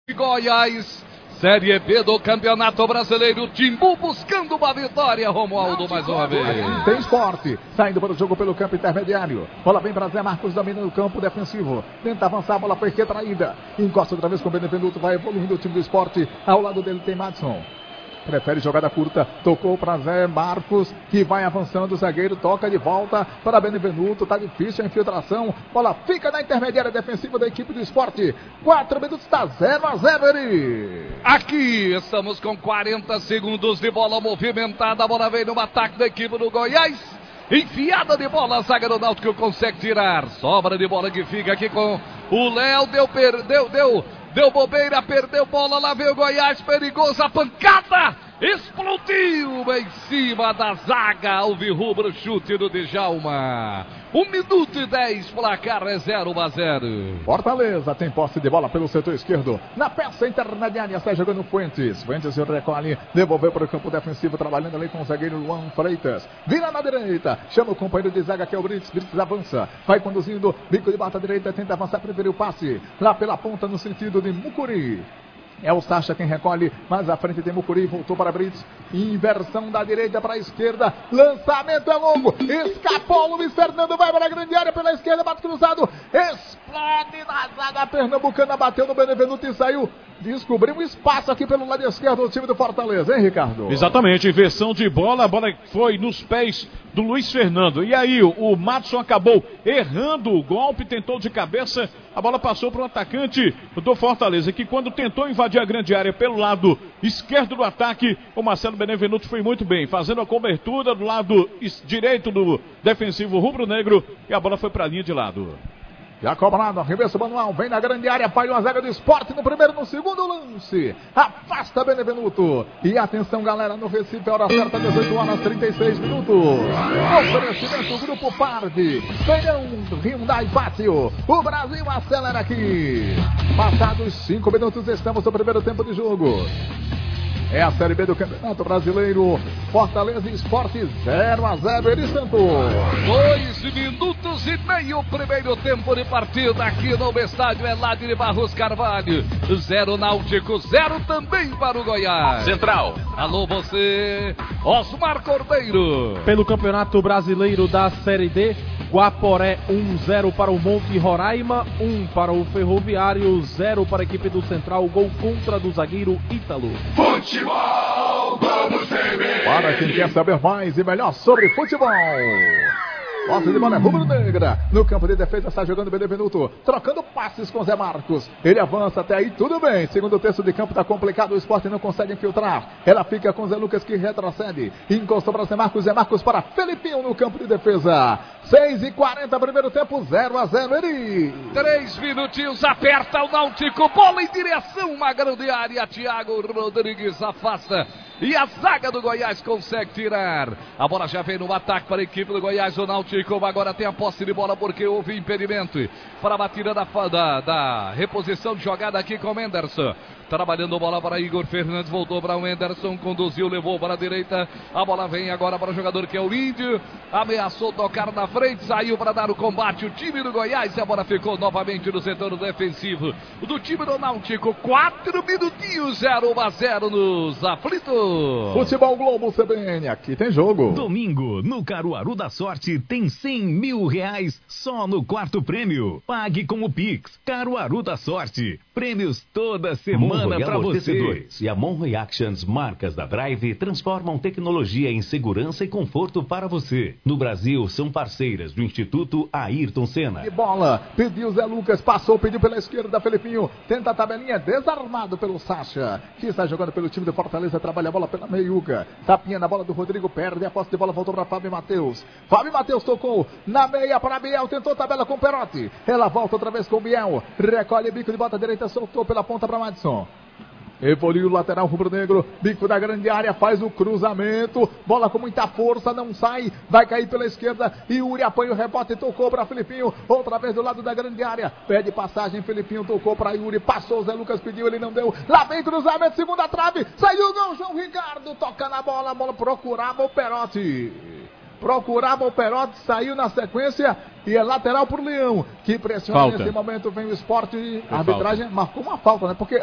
Goiás, Série B do Campeonato Brasileiro, Timbu buscando uma vitória, Romualdo, mais uma vez. Tem Esporte, saindo para o jogo pelo campo intermediário. Bola vem para Zé Marcos, domina no campo defensivo. Tenta avançar, a bola foi retraída. Encosta outra vez com o Benevenuto, vai evoluindo o time do Esporte. Ao lado dele tem Madison. Prefere jogada curta, tocou para Zé Marcos, que vai avançando, o zagueiro toca de volta para Benevenuto, tá difícil a infiltração, bola fica na intermediária defensiva da equipe do Esporte, 4 minutos, está 0-0 ali. Aqui estamos com 40 segundos de bola movimentada, a bola vem no ataque da equipe do Goiás, enfiada de bola, a zaga do Náutico consegue tirar, sobra de bola que fica aqui com o Léo, deu bobeira, perdeu bola, lá veio o Goiás, perigoso, a pancada, explodiu em cima da zaga, alvirrubro, chute do Djalma. 1 minuto e 10, placar é 0-0. Fortaleza tem posse de bola pelo setor esquerdo, na peça intermediária, sai jogando Fuentes recolhe, devolveu para o campo defensivo, trabalhando ali com o zagueiro Luan Freitas, vira na direita, chama o companheiro de zaga que é o Brits avança, vai conduzindo, bico de bota direita, tenta avançar, prefere o passe, lá pela ponta no sentido de Mucuri. É o Sacha quem recolhe, mais à frente tem Mucuri, voltou para Brits, inversão da direita para a esquerda, lançamento é longo, escapou Luiz Fernando, vai para a grande área pela esquerda, bate cruzado, explode na zaga pernambucana, bateu no Benevenuto e saiu, descobriu um espaço aqui pelo lado esquerdo do time do Fortaleza, hein, Ricardo? Exatamente, inversão de bola, a bola foi nos pés do Luiz Fernando, e aí o Madison acabou errando o golpe, tentou de cabeça, a bola passou para o atacante do Fortaleza, que quando tentou invadir a grande área pelo lado esquerdo do ataque, o Marcelo Benevenuto foi muito bem, fazendo a cobertura do lado direito do defensivo rubro-negro, e a bola foi para a linha de lado. Já cobrado, arremesso manual, vem na grande área, falhou a zaga do Esporte no primeiro, no segundo lance, afasta Benevenuto, e atenção galera, no Recife, a hora certa, 18 horas 36 minutos, oferecimento Grupo Pardi, Feirão Hyundai Pátio, o Brasil acelera aqui, passados 5 minutos, estamos no primeiro tempo de jogo. É a Série B do Campeonato Brasileiro, Fortaleza e Esporte 0-0, Eri Santos. 2 minutos e meio, primeiro tempo de partida aqui no estádio Eladio de Barros Carvalho. 0 Náutico, 0 também para o Goiás. Central. Alô você, Osmar Cordeiro. Pelo Campeonato Brasileiro da Série D, Guaporé 1-0 para o Monte Roraima, 1 para o Ferroviário, 0 para a equipe do Central, gol contra do zagueiro Ítalo. Futebol, vamos ver. Para quem quer saber mais e melhor sobre futebol. Posse de bola é rubro-negra. No campo de defesa está jogando Benevenuto. Trocando passes com Zé Marcos. Ele avança até aí, tudo bem. Segundo terço de campo está complicado. O Esporte não consegue infiltrar. Ela fica com Zé Lucas que retrocede. Encostou para Zé Marcos. Zé Marcos para Felipinho no campo de defesa. 6:40, primeiro tempo, 0-0. Eri. 3 minutinhos, aperta o Náutico. Bola em direção, uma grande área. Thiago Rodrigues afasta. E a zaga do Goiás consegue tirar. A bola já vem no ataque para a equipe do Goiás. O Náutico agora tem a posse de bola porque houve impedimento para a batida da reposição de jogada aqui com o Menderson. Trabalhando bola para Igor Fernandes, voltou para o Menderson, conduziu, levou para a direita. A bola vem agora para o jogador que é o Índio. Ameaçou tocar na frente, saiu para dar o combate o time do Goiás. E a bola ficou novamente no setor defensivo do time do Náutico. 4 minutinhos, 0-0 nos aflitos. Futebol Globo CBN, aqui tem jogo. Domingo, no Caruaru da Sorte, tem 100 mil reais só no quarto prêmio. Pague com o Pix. Caruaru da Sorte. Prêmios toda semana para você. E a Monroe Actions, marcas da Drive, transformam tecnologia em segurança e conforto para você. No Brasil, são parceiras do Instituto Ayrton Senna. De bola, pediu Zé Lucas, passou, pediu pela esquerda, Felipinho, tenta a tabelinha, desarmado pelo Sacha, que está jogando pelo time do Fortaleza, trabalha a bola pela meiuca, tapinha na bola do Rodrigo, perde a posse de bola, voltou para Fábio Matheus. Fábio Matheus tocou na meia para Biel, tentou tabela com Perotti, ela volta outra vez com Biel, recolhe bico de bota direita, soltou pela ponta para Madison. Evoluiu o lateral rubro-negro, bico da grande área, faz o cruzamento, bola com muita força, não sai, vai cair pela esquerda, Yuri apanha o rebote, tocou para Felipinho, outra vez do lado da grande área, pede passagem, Felipinho tocou para Yuri, passou, Zé Lucas pediu, ele não deu, lá vem cruzamento, segunda trave, saiu o gol, João Ricardo, toca na bola, a bola procurava o Perotti. Procurava o Perotti, saiu na sequência e é lateral pro Leão, que pressiona nesse momento, vem o Esporte, a arbitragem marcou uma falta, né? Porque